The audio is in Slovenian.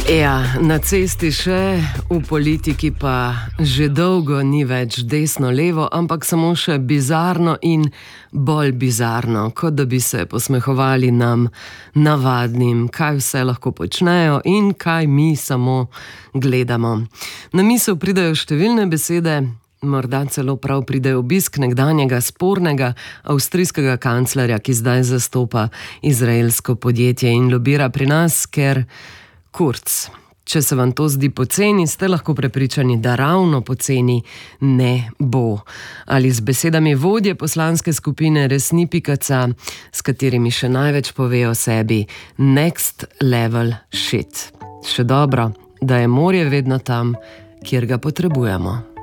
Ja, na cesti še, v politiki pa že dolgo ni več desno-levo, ampak samo še bizarno in bolj bizarno, kot da bi se posmehovali nam navadnim, kaj vse lahko počnejo in kaj mi samo gledamo. Na misel pridejo številne besede, morda celo prav pride obisk nekdanjega spornega avstrijskega kanclerja, ki zdaj zastopa izraelsko podjetje in lobira pri nas, ker Kurz. Če se vam to zdi poceni, ste lahko prepričani, da ravno poceni ne bo. Ali z besedami vodje poslanske skupine Resni.ca, s katerimi še največ pove o sebi: next level shit. Še dobro, da je morje vedno tam, kjer ga potrebujemo.